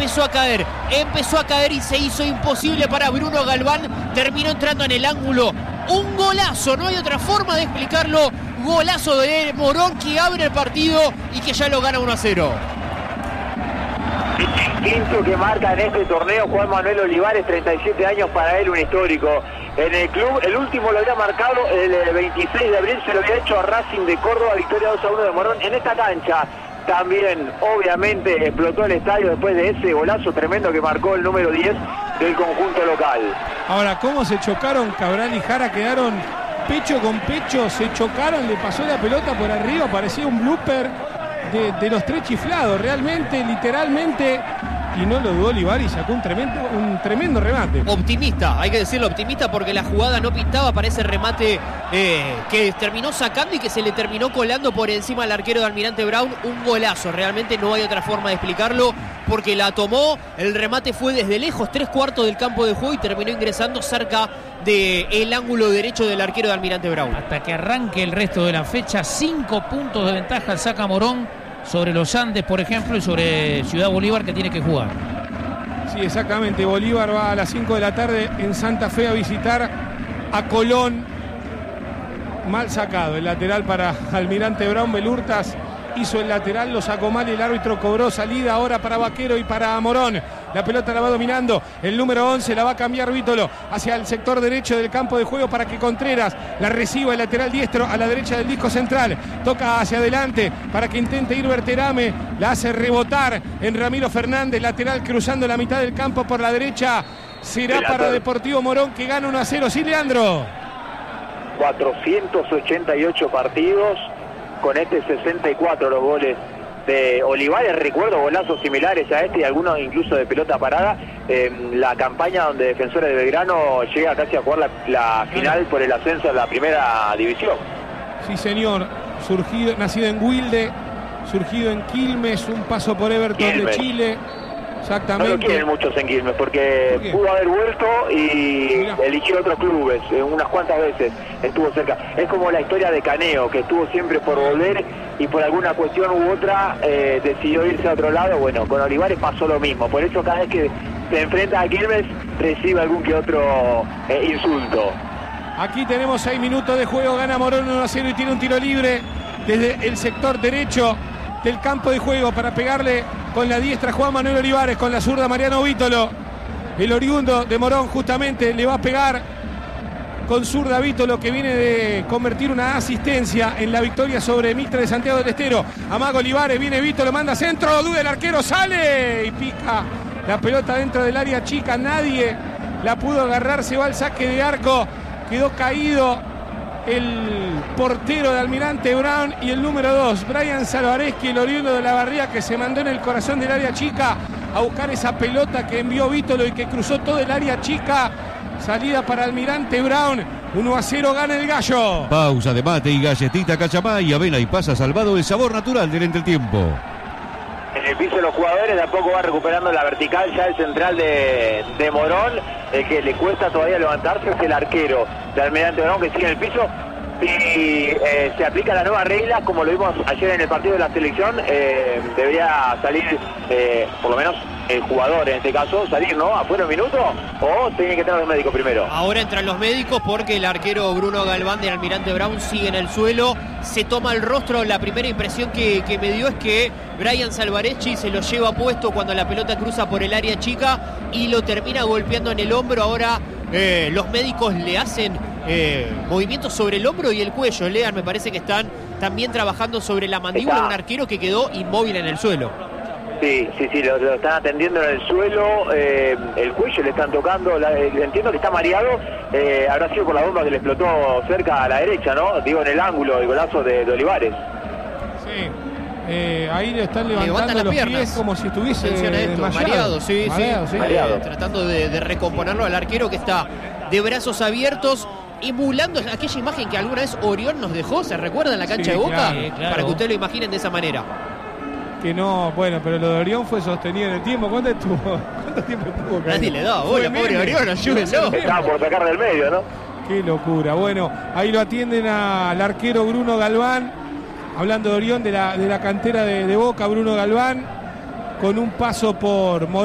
empezó a caer y se hizo imposible para Bruno Galván. Terminó entrando en el ángulo. Un golazo, no hay otra forma de explicarlo. Golazo de Morón que abre el partido y que ya lo gana 1-0. Quinto que marca en este torneo Juan Manuel Olivares, 37 años para él, un histórico en el club. El último lo había marcado el 26 de abril, se lo había hecho a Racing de Córdoba, victoria 2-1 de Morón. En esta cancha también, obviamente, explotó el estadio después de ese golazo tremendo que marcó el número 10 del conjunto local. Ahora, ¿cómo se chocaron? Cabral y Jara quedaron pecho con pecho, se chocaron, le pasó la pelota por arriba, parecía un blooper de los tres chiflados, realmente, literalmente, y no lo dudó Olivares, sacó un tremendo remate. Optimista, hay que decirlo, optimista, porque la jugada no pintaba para ese remate que terminó sacando y que se le terminó colando por encima al arquero de Almirante Brown. Un golazo, realmente no hay otra forma de explicarlo, porque la tomó, el remate fue desde lejos, 3/4 del campo de juego, y terminó ingresando cerca del ángulo derecho del arquero de Almirante Brown. Hasta que arranque el resto de la fecha, 5 puntos de ventaja saca Morón sobre los Andes, por ejemplo, y sobre Ciudad Bolívar, que tiene que jugar. Sí, exactamente. Bolívar va a las 5 de la tarde en Santa Fe a visitar a Colón. Mal sacado el lateral para Almirante Brown. Belurtas hizo el lateral, lo sacó mal y el árbitro cobró salida ahora para Vaquero y para Morón. La pelota la va dominando el número 11, la va a cambiar Vítolo hacia el sector derecho del campo de juego para que Contreras la reciba, el lateral diestro a la derecha del disco central. Toca hacia adelante para que intente ir Berterame, la hace rebotar en Ramiro Fernández, lateral cruzando la mitad del campo por la derecha. Será para Deportivo Morón, que gana 1-0. Sí, Leandro. 488 partidos, con este 64 los goles de Olivares. Recuerdo golazos similares a este y algunos incluso de pelota parada. La campaña donde Defensores de Belgrano llega casi a jugar la final por el ascenso a la primera división. Sí, señor. Nacido en Wilde, surgido en Quilmes, un paso por Everton de Chile. Exactamente. No lo quieren muchos en Quilmes porque pudo haber vuelto y eligió otros clubes, unas cuantas veces estuvo cerca. Es como la historia de Caneo, que estuvo siempre por volver y por alguna cuestión u otra decidió irse a otro lado. Bueno, con Olivares pasó lo mismo, por eso cada vez que se enfrenta a Quilmes recibe algún que otro insulto. Aquí tenemos 6 minutos de juego, gana Morón 1-0 y tiene un tiro libre desde el sector derecho del campo de juego para pegarle con la diestra Juan Manuel Olivares, con la zurda Mariano Vítolo. El oriundo de Morón justamente le va a pegar con zurda Vítolo, que viene de convertir una asistencia en la victoria sobre Mitre de Santiago del Estero. Amaga Olivares, viene Vítolo, manda centro, duda el arquero, sale y pica la pelota dentro del área chica, nadie la pudo agarrar, se va al saque de arco, quedó caído el portero de Almirante Brown y el número 2, Brian Salvareschi, el oriundo de la Barría, que se mandó en el corazón del área chica a buscar esa pelota que envió Vítolo y que cruzó todo el área chica. Salida para Almirante Brown, 1-0 gana el Gallo. Pausa de mate y galletita Cachamá y avena y pasa salvado el sabor natural del entretiempo. En el piso de los jugadores de a poco va recuperando la vertical ya el central de Morón. El que le cuesta todavía levantarse es el arquero de Almirante Brown, que sigue en el piso y se aplica la nueva regla, como lo vimos ayer en el partido de la selección. Debería salir por lo menos el jugador, en este caso, salir, ¿no? ¿Afuera un minuto? ¿O tiene que entrar los médicos primero? Ahora entran los médicos porque el arquero Bruno Galván de Almirante Brown sigue en el suelo, se toma el rostro. La primera impresión que me dio es que Brian Salvareschi se lo lleva puesto cuando la pelota cruza por el área chica y lo termina golpeando en el hombro. Ahora los médicos le hacen movimientos sobre el hombro y el cuello. Lean, me parece que están también trabajando sobre la mandíbula de un arquero que quedó inmóvil en el suelo. Sí, lo están atendiendo en el suelo, el cuello le están tocando, entiendo que está mareado, habrá sido por la bomba que le explotó cerca a la derecha, ¿no? Digo, en el ángulo, el golazo de Olivares. Sí, ahí le están levantando los pies como si estuviese mareado, sí. Mareado. Tratando de recomponerlo al arquero, que está de brazos abiertos, emulando aquella imagen que alguna vez Orión nos dejó, ¿se recuerda en la cancha de Boca? Claro. Para que ustedes lo imaginen de esa manera. Que no, bueno, pero lo de Orión fue sostenido en el tiempo. ¿Cuánto tiempo estuvo? Nadie le da bola, pobre Orión, ayúdenlo. Estaba por sacar del medio, ¿no? Qué locura. Bueno, ahí lo atienden al arquero Bruno Galván. Hablando de Orión, de la cantera de Boca, Bruno Galván, con un paso por Morón.